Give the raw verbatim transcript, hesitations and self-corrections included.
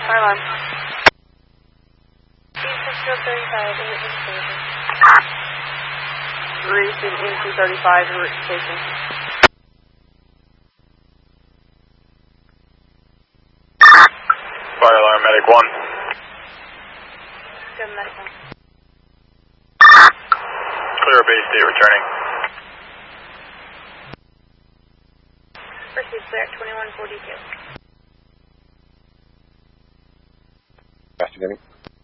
Fire alarm. East thirty-five, Route Station. Reese in East thirty-five, Route Station. Fire alarm, medic one. Good, medic one. Clear base state returning. Proceed clear at twenty-one forty-two. Investigating.